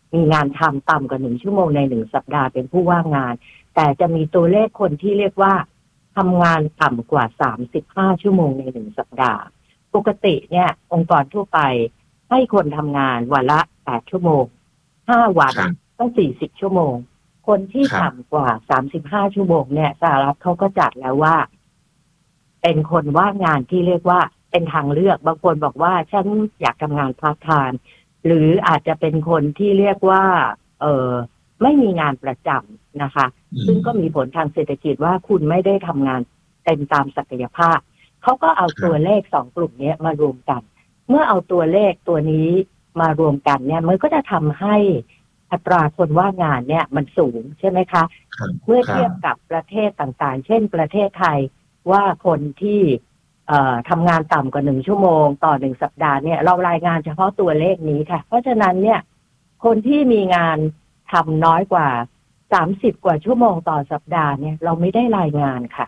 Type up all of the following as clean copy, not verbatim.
มีงานทำต่ำกว่า1 ชั่วโมงใน1 สัปดาห์เป็นผู้ว่างงานแต่จะมีตัวเลขคนที่เรียกว่าทำงานต่ำกว่า35 ชั่วโมงใน1 สัปดาห์ปกติเนี่ยองค์กรทั่วไปให้คนทำงานวันละ8 ชั่วโมง5 วันก็40 ชั่วโมงคนที่ต่ำกว่า35 ชั่วโมงเนี่ยสหรัฐเขาก็จัดแล้วว่าเป็นคนว่างงานที่เรียกว่าเป็นทางเลือกบางคนบอกว่าฉันอยากทำงานพาร์ทไทม์หรืออาจจะเป็นคนที่เรียกว่าไม่มีงานประจำนะคะซึ่งก็มีผลทางเศรษฐกิจว่าคุณไม่ได้ทำงานเต็มตามศักยภาพเขาก็เอาตัวเลข2 กลุ่มนี้มารวมกันเมื่อเอาตัวเลขตัวนี้มารวมกันเนี่ยมันก็จะทำให้อัตราคนว่างงานเนี่ยมันสูงใช่ไหมคะเมื่อเทียบกับประเทศต่างๆเช่นประเทศไทยว่าคนที่ทำงานต่ำกว่า1 ชั่วโมงต่อ1 สัปดาห์เนี่ยเรารายงานเฉพาะตัวเลขนี้ค่ะเพราะฉะนั้นเนี่ยคนที่มีงานทำน้อยกว่า30 กว่า ชั่วโมงต่อสัปดาห์เนี่ยเราไม่ได้รายงานค่ะ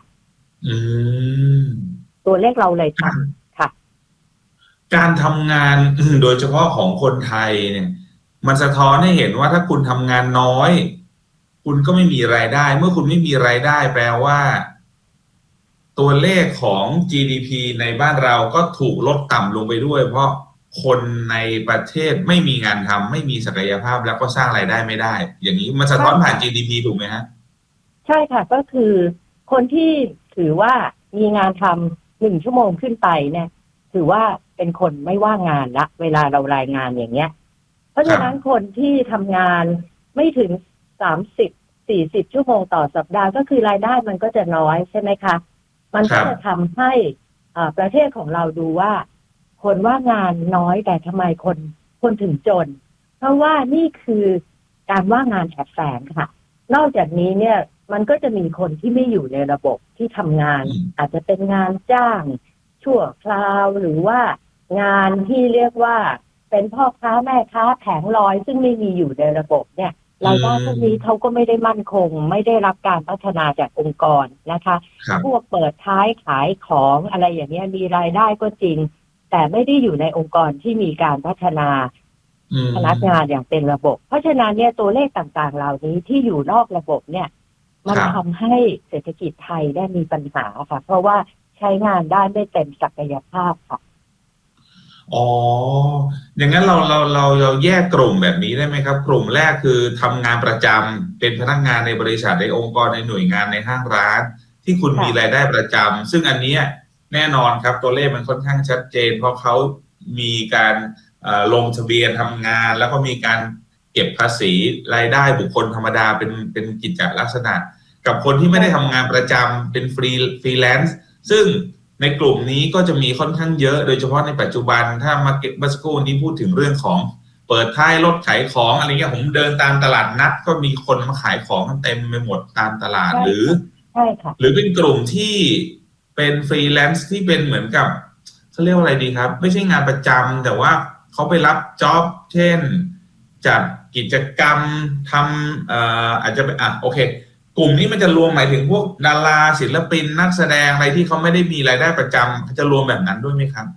ตัวเลขเราเลยต่ำค่ะการทำงานโดยเฉพาะของคนไทยเนี่ยมันสะท้อนให้เห็นว่าถ้าคุณทำงานน้อยคุณก็ไม่มีรายได้เมื่อคุณไม่มีรายได้แปลว่าตัวเลขของ GDP ในบ้านเราก็ถูกลดต่ำลงไปด้วยเพราะคนในประเทศไม่มีงานทำไม่มีศักยภาพแล้วก็สร้างรายได้ไม่ได้อย่างนี้มันสะท้อนผ่าน GDP ถูกไหมฮะใช่ค่ะก็คือคนที่ถือว่ามีงานทำ1 ชั่วโมงขึ้นไปเนี่ยถือว่าเป็นคนไม่ว่างงานละเวลาเรารายงานอย่างเงี้ยเพราะฉะนั้นคนที่ทำงานไม่ถึง30-40 ชั่วโมงต่อสัปดาห์ก็คือรายได้มันก็จะน้อยใช่ไหมคะมันก็จะทำให้ประเทศของเราดูว่าคนว่างงานน้อยแต่ทำไมคนถึงจนเพราะว่านี่คือการว่างงานแอบแฝงค่ะนอกจากนี้เนี่ยมันก็จะมีคนที่ไม่อยู่ในระบบที่ทำงานอาจจะเป็นงานจ้างชั่วคราวหรือว่างานที่เรียกว่าเป็นพ่อค้าแม่ค้าแผงลอยซึ่งไม่มีอยู่ในระบบเนี่ยรายได้พวกนี้เขาก็ไม่ได้มั่นคงไม่ได้รับการพัฒนาจากองค์กรนะคะพวกเปิดท้ายขายของอะไรอย่างนี้มีรายได้ก็จริงแต่ไม่ได้อยู่ในองค์กรที่มีการพัฒนาพนักงานอย่างเป็นระบบเพราะฉะนั้นเนี่ยตัวเลขต่างๆเหล่านี้ที่อยู่นอกระบบเนี่ยมันทำให้เศรษฐกิจไทยได้มีปัญหาค่ะเพราะว่าใช้งานได้ไม่เต็มศักยภาพค่ะอ๋ออย่างนั้นเราแยกกลุ่มแบบนี้ได้ไหมครับกลุ่มแรกคือทำงานประจำเป็นพนักงานในบริษัทในองค์กรในหน่วยงานในห้างร้านที่คุณมีรายได้ประจำซึ่งอันนี้แน่นอนครับตัวเลขมันค่อนข้างชัดเจนเพราะเขามีการลงทะเบียนทำงานแล้วก็มีการเก็บภาษีรายได้บุคคลธรรมดาเป็นกิจลักษณะกับคนที่ไม่ได้ทำงานประจำเป็นฟรีแลนซ์ซึ่งในกลุ่มนี้ก็จะมีค่อนข้างเยอะโดยเฉพาะในปัจจุบันถ้ามาเก็ตบัสโก้นี้พูดถึงเรื่องของเปิดท้ายรถขายของอะไรเงี้ยผมเดินตามตลาดนัดก็มีคนมาขายของกันเต็มไปหมดตามตลาดหรือเป็นกลุ่มที่เป็นฟรีแลนซ์ที่เป็นเหมือนกับเขาเรียกว่าอะไรดีครับไม่ใช่งานประจำแต่ว่าเขาไปรับจ็อบเช่นจัดกิจกรรมทำอาจจะเป็นโอเคกลุ่มนี้มันจะรวมหมายถึงพวกดาราศิลปินนักแสดงอะไรที่เขาไม่ได้มีรายได้ประจำจะรวมแบบนั้นด้วยไหมครับ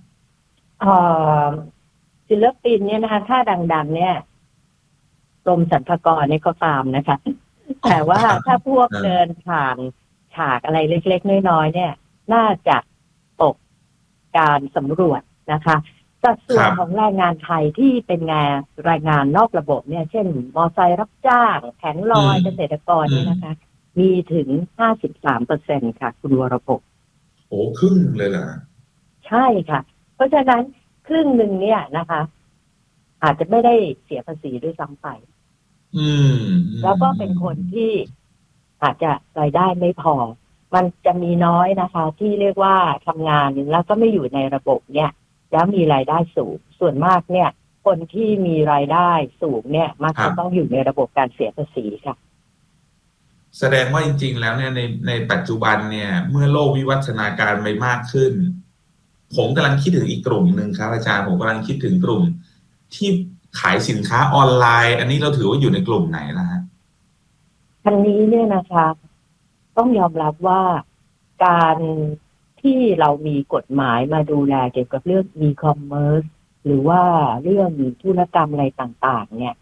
ศิลปินเนี่ยนะคะถ้าดังๆเนี่ยกรมสรรพากรเนี่ยก็ตามนะคะแต่ว่าถ้าพวกเดินผ่านฉากอะไรเล็กๆน้อยๆเนี่ยน่าจะตกการสำรวจนะคะสัดส่วนของแรงงานไทยที่เป็นงานรายงานนอกระบบเนี่ยเช่นมอไซค์รับจ้างแผงลอยเกษตรกรเนี่ยนะคะมีถึง 53% ค่ะคุณวรพงษ์โอ้ครึ่งเลยเหรอใช่ค่ะเพราะฉะนั้นครึ่งหนึ่งเนี่ยนะคะอาจจะไม่ได้เสียภาษีด้วยซ้ำไปแล้วก็เป็นคนที่อาจจะรายได้ไม่พอมันจะมีน้อยนะคะที่เรียกว่าทำงานแล้วก็ไม่อยู่ในระบบเนี่ยแล้วมีรายได้สูงส่วนมากเนี่ยคนที่มีรายได้สูงเนี่ยมักจะต้องอยู่ในระบบการเสียภาษีค่ะแสดงว่าจริงๆแล้วเนี่ยในปัจจุบันเนี่ยเมื่อโลกวิวัฒนาการไปมากขึ้นผมกำลังคิดถึงอีกกลุ่มหนึ่งครับอาจารย์ผมกำลังคิดถึงกลุ่มที่ขายสินค้าออนไลน์อันนี้เราถือว่าอยู่ในกลุ่มไหนนะฮะอันนี้เนี่ยนะคะต้องยอมรับว่าการที่เรามีกฎหมายมาดูแลเกี่ยวกับเรื่อง e-commerce หรือว่าเรื่องธุรกรรมอะไรต่างๆเนี่ย